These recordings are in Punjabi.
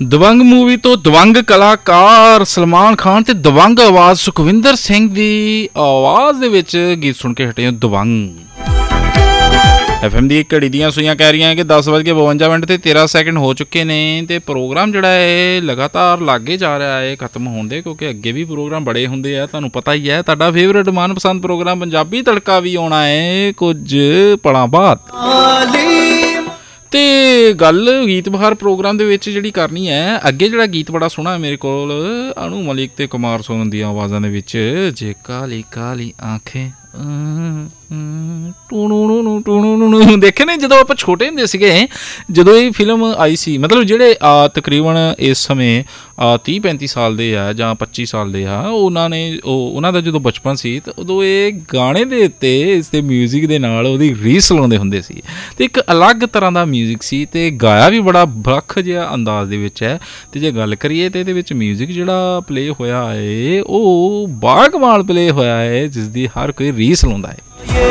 ਦਵੰਗ ਮੂਵੀ ਤੋਂ ਦਵੰਗ ਕਲਾਕਾਰ ਸਲਮਾਨ ਖਾਨ ਤੇ ਦਵੰਗ ਆਵਾਜ਼ ਸੁਖਵਿੰਦਰ ਸਿੰਘ ਦੀ ਆਵਾਜ਼ ਦੇ ਵਿੱਚ ਗੀਤ ਸੁਣ ਕੇ ਹਟੇ ਹੋ। ਦਵੰਗ FM ਦੀ ਘੜੀ ਦੀਆਂ ਸੂਈਆਂ ਕਹਿ ਰਹੀਆਂ ਕਿ 10:52 ਤੇ 13 ਹੋ ਚੁੱਕੇ ਨੇ ਤੇ ਪ੍ਰੋਗਰਾਮ ਜਿਹੜਾ ਹੈ ਲਗਾਤਾਰ ਲਾਗੇ ਜਾ ਰਿਹਾ ਹੈ ਖਤਮ ਹੋਣ ਦੇ, ਕਿਉਂਕਿ ਅੱਗੇ ਵੀ ਪ੍ਰੋਗਰਾਮ ਬੜੇ ਹੁੰਦੇ ਆ। ਤੁਹਾਨੂੰ ਪਤਾ ਹੀ ਹੈ ਤੁਹਾਡਾ ਫੇਵਰੇਟ ਮਨਪਸੰਦ ਪ੍ਰੋਗਰਾਮ ਪੰਜਾਬੀ ਤੜਕਾ ਵੀ ਆਉਣਾ ਹੈ ਕੁਝ ਪਲਾਂ ਬਾਅਦ। ਤੇ ਗੱਲ ਗੀਤ ਬਹਾਰ ਪ੍ਰੋਗਰਾਮ ਦੇ ਵਿੱਚ ਜਿਹੜੀ ਕਰਨੀ ਹੈ, ਅੱਗੇ ਜਿਹੜਾ ਗੀਤ ਬੜਾ ਸੋਹਣਾ ਮੇਰੇ ਕੋਲ ਅਨੂ ਮਲਿਕ ਤੇ ਕੁਮਾਰ ਸੋਨਮ ਦੀਆਂ ਆਵਾਜ਼ਾਂ ਦੇ ਵਿੱਚ, ਜੇ ਕਾਲੀ ਕਾਲੀ ਆਂਖੇ ਦੇਖੇ ਨੇ ਜਦੋਂ ਆਪਾਂ ਛੋਟੇ ਹੁੰਦੇ ਸੀਗੇ, ਜਦੋਂ ਇਹ ਫਿਲਮ ਆਈ ਸੀ, ਮਤਲਬ ਜਿਹੜੇ ਤਕਰੀਬਨ ਇਸ ਸਮੇਂ 30-35 ਸਾਲ ਦੇ ਆ ਜਾਂ 25 ਸਾਲ ਦੇ ਆ, ਉਹਨਾਂ ਦਾ ਜਦੋਂ ਬਚਪਨ ਸੀ ਤਾਂ ਉਦੋਂ ਇਹ ਗਾਣੇ ਦੇ ਉੱਤੇ ਇਸ ਦੇ ਮਿਊਜ਼ਿਕ ਦੇ ਨਾਲ ਉਹਦੀ ਰੀਸ ਲਾਉਂਦੇ ਹੁੰਦੇ ਸੀ ਅਤੇ ਇੱਕ ਅਲੱਗ ਤਰ੍ਹਾਂ ਦਾ ਮਿਊਜ਼ਿਕ ਸੀ ਅਤੇ ਗਾਇਆ ਵੀ ਬੜਾ ਵੱਖ ਜਿਹਾ ਅੰਦਾਜ਼ ਦੇ ਵਿੱਚ ਹੈ। ਅਤੇ ਜੇ ਗੱਲ ਕਰੀਏ ਤਾਂ ਇਹਦੇ ਵਿੱਚ ਮਿਊਜ਼ਿਕ ਜਿਹੜਾ ਪਲੇ ਹੋਇਆ ਹੈ ਉਹ ਬੜਾ ਕਮਾਲ ਪਲੇ ਹੋਇਆ ਹੈ, ਜਿਸ ਦੀ ਹਰ ਕੋਈ ਰੀਸ ਲਾਉਂਦਾ ਹੈ।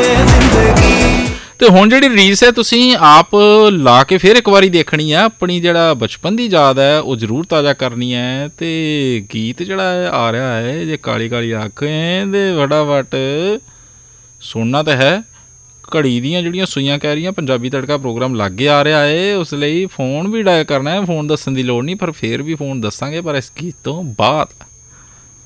ਤੇ ਹੁਣ ਜਿਹੜੀ ਰੀਸ ਹੈ ਤੁਸੀਂ ਆਪ ਲਾ ਕੇ ਫਿਰ ਇੱਕ ਵਾਰੀ ਦੇਖਣੀ ਆ, ਆਪਣੀ ਜਿਹੜਾ ਬਚਪਨ ਦੀ ਯਾਦ ਹੈ ਉਹ ਜ਼ਰੂਰ ਤਾਜ਼ਾ ਕਰਨੀ ਹੈ। ਤੇ ਗੀਤ ਜਿਹੜਾ ਆ ਰਿਹਾ ਹੈ ਜੇ ਕਾਲੀ ਕਾਲੀ ਅੱਖਾਂ ਦੇ ਫਟਾਫਟ ਸੁਣਨਾ ਤਾਂ ਹੈ। ਘੜੀ ਦੀਆਂ ਜਿਹੜੀਆਂ ਸੂਈਆਂ ਕਹਿ ਰਹੀਆਂ ਪੰਜਾਬੀ ਤੜਕਾ ਪ੍ਰੋਗਰਾਮ ਲਾਗੇ ਆ ਰਿਹਾ ਹੈ, ਉਸ ਲਈ ਫੋਨ ਵੀ ਡਾਇਲ ਕਰਨਾ ਹੈ। ਫੋਨ ਦੱਸਣ ਦੀ ਲੋੜ ਨਹੀਂ, ਪਰ ਫਿਰ ਵੀ ਫੋਨ ਦੱਸਾਂਗੇ, ਪਰ ਇਸ ਗੀਤ ਤੋਂ ਬਾਅਦ।